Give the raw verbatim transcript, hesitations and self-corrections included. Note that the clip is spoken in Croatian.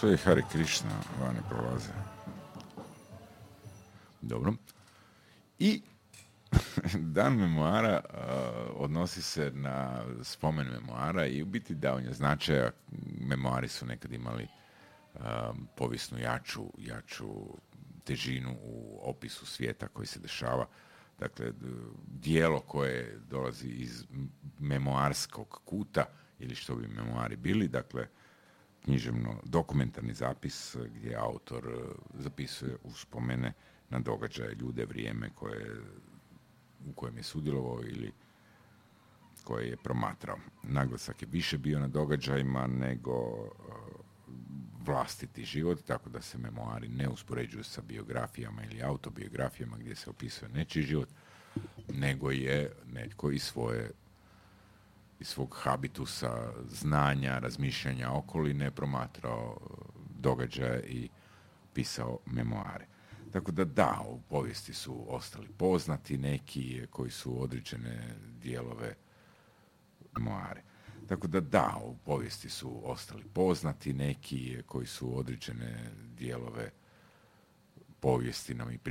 sve Hare Krishna vani prolaze. Dobro. I dan memoara uh, odnosi se na spomen memoara i u biti davanja značaja. Memoari su nekad imali um, povijesnu jaču, jaču težinu u opisu svijeta koji se dešava. Dakle, dijelo koje dolazi iz memoarskog kuta, ili što bi memoari bili, dakle, književno dokumentarni zapis gdje autor zapisuje uspomene na događaje, ljude, vrijeme koje, u kojem je sudjelovao ili koje je promatrao. Naglasak je više bio na događajima nego uh, vlastiti život, tako da se memoari ne uspoređuju sa biografijama ili autobiografijama gdje se opisuje nečiji život, nego je netko iz svoje iz svog habitusa, znanja, razmišljanja okoline promatrao događaje i pisao memoare. Tako da da, u povijesti su ostali poznati neki koji su određene dijelove memoare. Tako da da, u povijesti su ostali poznati neki koji su određene dijelove povijesti nam i